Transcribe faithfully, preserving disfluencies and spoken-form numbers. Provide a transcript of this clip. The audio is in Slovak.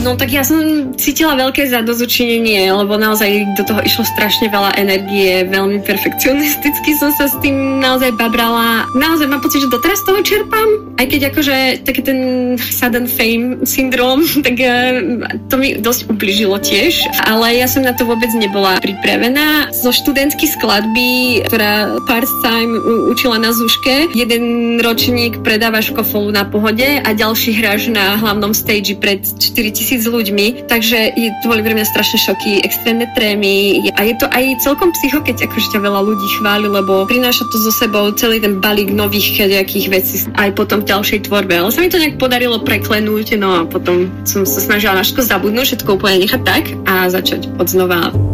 No tak ja som cítila veľké zadozučinenie, lebo naozaj do toho išlo strašne veľa energie, veľmi perfekcionisticky som sa s tým naozaj babrala. Naozaj mám pocit, že doteraz toho čerpám, aj keď akože taký ten sudden fame syndrom, tak to mi dosť ubližilo tiež, ale ja som na to vôbec nebola pripravená. Zo študentskej skladby, ktorá part-time učila na Zúške, jeden ročník predávaš kofolu na Pohode a ďalší hráš na hlavnom stage pred štyritisíc ľuďmi, takže to boli pre mňa strašné šoky, extrémne trémy a je to aj celkom psycho, keď akože ťa veľa ľudí chváli, lebo prináša to so sebou celý ten balík nových nejakých vecí aj potom v ďalšej tvorbe, ale sa mi to nejak podarilo preklenúť, no a potom som sa snažila na všetko zabudnúť, všetko úplne nechať tak a začať od znova.